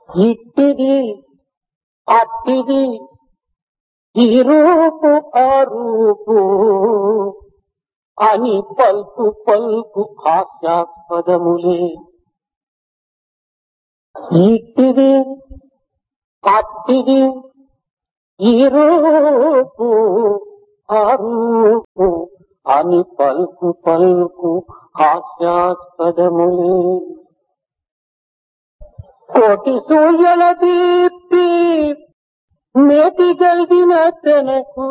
ఇట్టిది అట్టిది ఈ రూపు ఆ రూపు అని పల్కు పల్కు హాస్యాస్పదములే. ఇట్టిది అట్టిది ఈ రూపు ఆ రూపు అని పల్కు పల్కు హాస్యాస్పదములే. కోటి సూర్యుల దీప్తి మేటి గల్గిన తనకు,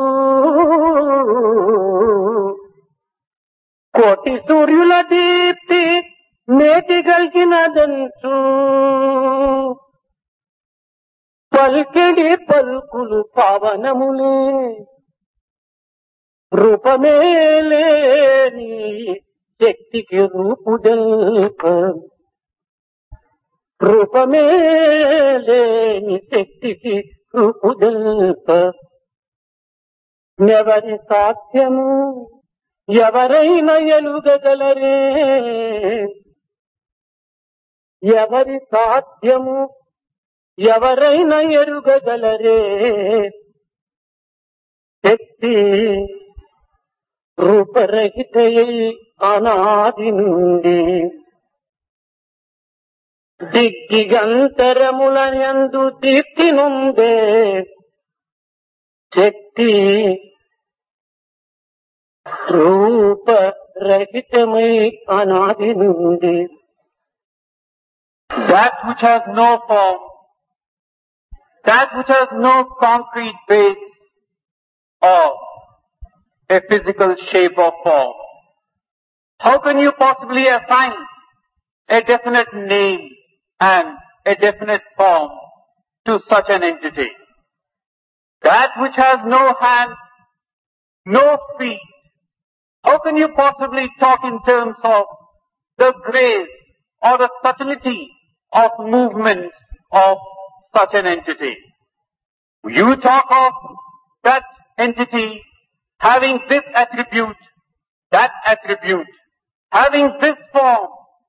కోటి సూర్యుల దీప్తి మేటి గల్గినదంచు పల్కిడి పలుకులు పవనములే. రూపమేలేని శక్తికి రూపుదల్ప, రూపమేలేని శక్తికి రూపుదల్ప నెవరి సాధ్యము ఎవరైనా ఎలుగగలరే, ఎవరి సాధ్యము ఎవరైనా ఎరుగగలరే. శక్తి రూపరహితయై అనాది నుండి దిగ్దిగంతరములయందు దీప్తి నుండే. శక్తి రూపరహితమై అనాది నుండి. That which has no form, that which has no concrete base or a physical shape or form, how can you possibly assign a definite name and a definite form to such an entity? That which has no hands, no feet, how can you possibly talk in terms of the grace or the subtlety of movements of such an entity? You talk of that entity having this attribute, that attribute, having this form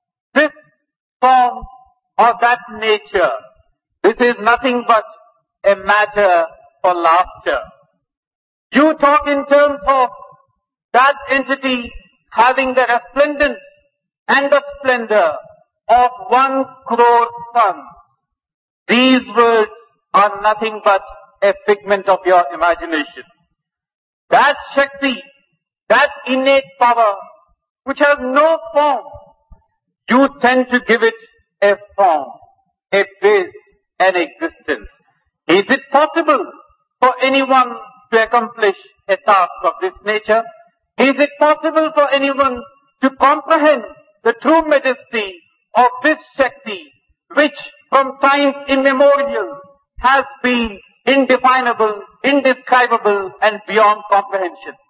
or that nature. This is nothing but a matter for laughter. You talk in terms of that entity having the resplendence and the splendor of 1 crore suns. These words are nothing but a figment of your imagination. That Shakti, that innate power, which has no form, you tend to give it a form, a base, an existence. Is it possible for anyone to accomplish a task of this nature? Is it possible for anyone to comprehend the true majesty of this Shakti, which from times immemorial has been indefinable, indescribable and beyond comprehension?